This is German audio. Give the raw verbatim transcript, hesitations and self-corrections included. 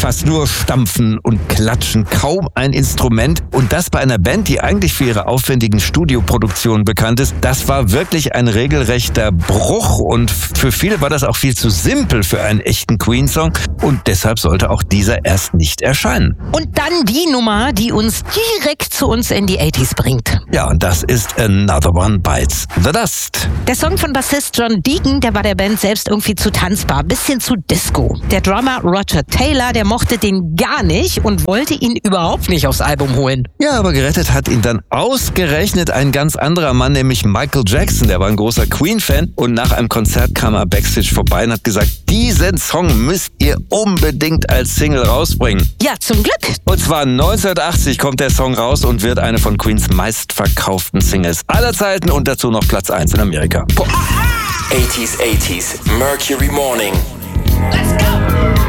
fast nur Stampfen und Klatschen, kaum ein Instrument. Und das bei einer Band, die eigentlich für ihre aufwendigen Studioproduktionen bekannt ist. Das war wirklich ein regelrechter Bruch und für viele war das auch viel zu simpel für einen echten Queen-Song. Und deshalb sollte auch dieser erst nicht erscheinen. Und dann die Nummer, die uns direkt zu uns in die achtziger bringt. Ja, und das ist Another One Bites the Dust. Der Song von Bassist John Deacon, der war der Band selbst irgendwie zu tanzbar, bisschen zu Disco. Der Drummer Roger Taylor, der mochte den gar nicht und wollte ihn überhaupt nicht aufs Album holen. Ja, aber gerettet hat ihn dann ausgerechnet ein ganz anderer Mann, nämlich Michael Jackson. Der war ein großer Queen-Fan und nach einem Konzert kam er backstage vorbei und hat gesagt, diesen Song müsst ihr unbedingt als Single rausbringen. Ja, zum Glück. Und zwar neunzehnhundertachtzig kommt der Song raus und wird eine von Queens meistverkauften Singles aller Zeiten und dazu noch Platz eins in Amerika. achtziger, achtziger, Mercury Morning. Let's go!